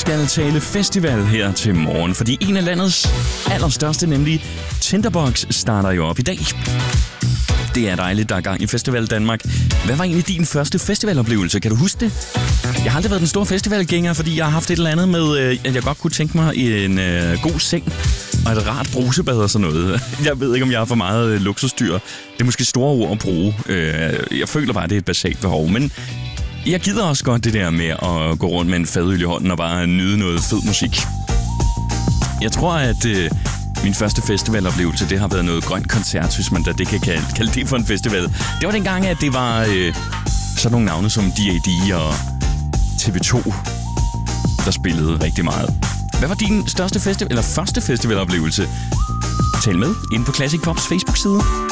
skal tale festival her til morgen, fordi en af landets allerstørste, nemlig Tinderbox, starter jo op i dag. Det er dejligt, der er gang i Festival Danmark. Hvad var egentlig din første festivaloplevelse? Kan du huske det? Jeg har aldrig været den store festivalgænger, fordi jeg har haft et eller andet med, at jeg godt kunne tænke mig en god seng og et rart brusebad og sådan noget. Jeg ved ikke, om jeg har for meget luksusdyr. Det er måske store ord at bruge. Jeg føler bare, at det er et basalt behov, men jeg gider også godt det der med at gå rundt med en fadøl i hånden og bare nyde noget fed musik. Jeg tror, at min første festivaloplevelse, det har været noget grønt koncert, hvis man da det kan kalde det for en festival. Det var dengang, at det var sådan nogle navne som D.A.D. og TV2, der spillede rigtig meget. Hvad var din første festivaloplevelse? Tal med inde på Classic Pops Facebook-side.